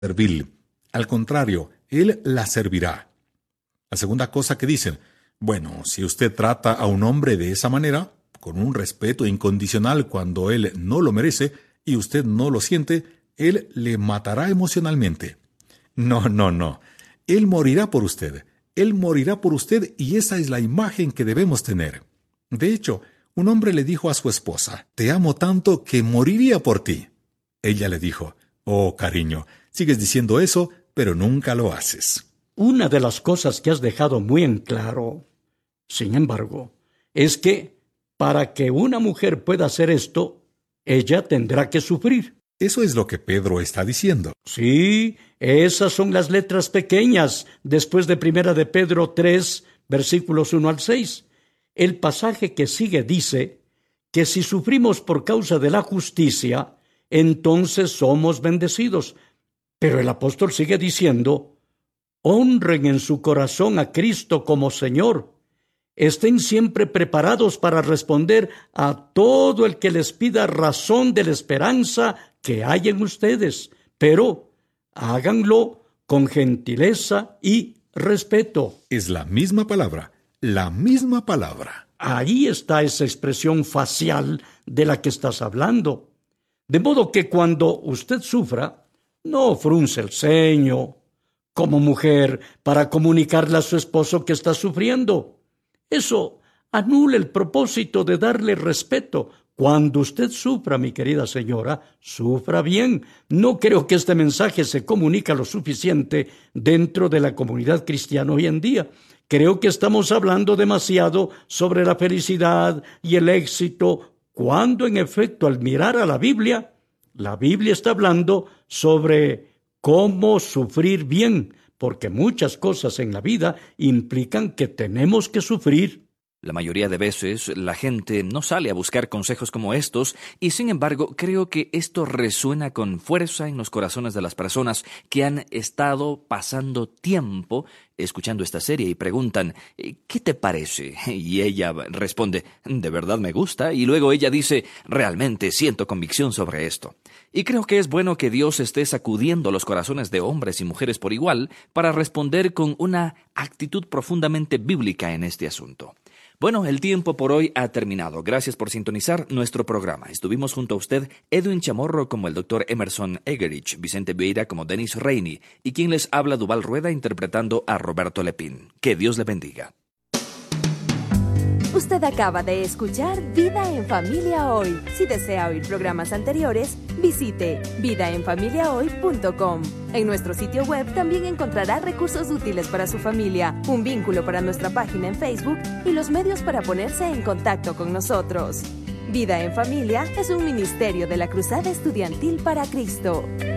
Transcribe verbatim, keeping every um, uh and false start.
servil. Al contrario, Él la servirá. La segunda cosa que dicen, bueno, si usted trata a un hombre de esa manera, con un respeto incondicional cuando él no lo merece y usted no lo siente, él le matará emocionalmente. No, no, no. Él morirá por usted. Él morirá por usted y esa es la imagen que debemos tener. De hecho, un hombre le dijo a su esposa, te amo tanto que moriría por ti. Ella le dijo, oh, cariño, sigues diciendo eso, pero nunca lo haces. Una de las cosas que has dejado muy en claro, sin embargo, es que para que una mujer pueda hacer esto, ella tendrá que sufrir. Eso es lo que Pedro está diciendo. Sí, esas son las letras pequeñas después de Primera de Pedro tres, versículos uno al seis. El pasaje que sigue dice que si sufrimos por causa de la justicia, entonces somos bendecidos. Pero el apóstol sigue diciendo, honren en su corazón a Cristo como Señor. Estén siempre preparados para responder a todo el que les pida razón de la esperanza que hay en ustedes, pero háganlo con gentileza y respeto. Es la misma palabra, la misma palabra. Ahí está esa expresión facial de la que estás hablando. De modo que cuando usted sufra, no frunce el ceño como mujer para comunicarle a su esposo que está sufriendo. Eso anula el propósito de darle respeto. Cuando usted sufra, mi querida señora, sufra bien. No creo que este mensaje se comunica lo suficiente dentro de la comunidad cristiana hoy en día. Creo que estamos hablando demasiado sobre la felicidad y el éxito, cuando en efecto al mirar a la Biblia, la Biblia está hablando sobre cómo sufrir bien, porque muchas cosas en la vida implican que tenemos que sufrir. La mayoría de veces la gente no sale a buscar consejos como estos y sin embargo creo que esto resuena con fuerza en los corazones de las personas que han estado pasando tiempo escuchando esta serie y preguntan, ¿qué te parece? Y ella responde, de verdad me gusta, y luego ella dice, realmente siento convicción sobre esto. Y creo que es bueno que Dios esté sacudiendo los corazones de hombres y mujeres por igual para responder con una actitud profundamente bíblica en este asunto. Bueno, el tiempo por hoy ha terminado. Gracias por sintonizar nuestro programa. Estuvimos junto a usted Edwin Chamorro como el doctor Emerson Egerich, Vicente Vieira como Dennis Rainey y quien les habla Duval Rueda interpretando a Roberto Lepín. Que Dios le bendiga. Usted acaba de escuchar Vida en Familia Hoy. Si desea oír programas anteriores, visite vida en familia hoy punto com. En nuestro sitio web también encontrará recursos útiles para su familia, un vínculo para nuestra página en Facebook y los medios para ponerse en contacto con nosotros. Vida en Familia es un ministerio de la Cruzada Estudiantil para Cristo.